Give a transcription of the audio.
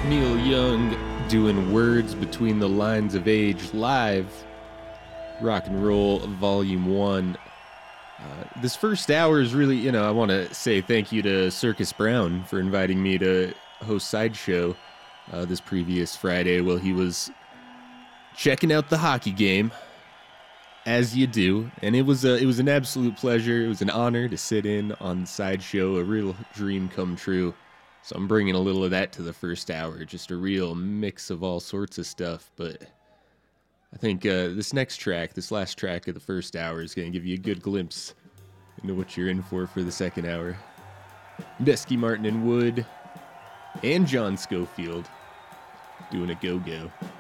Neil Young doing Words Between the Lines of Age live, Rock and Roll Volume 1. This first hour is really, I want to say thank you to Circus Brown for inviting me to host Sideshow this previous Friday while he was checking out the hockey game, as you do. And it was an absolute pleasure. It was an honor to sit in on Sideshow, a real dream come true. So I'm bringing a little of that to the first hour, just a real mix of all sorts of stuff. But I think this last track of the first hour is going to give you a good glimpse into what you're in for the second hour. Besky Martin and Wood and John Schofield doing a go-go.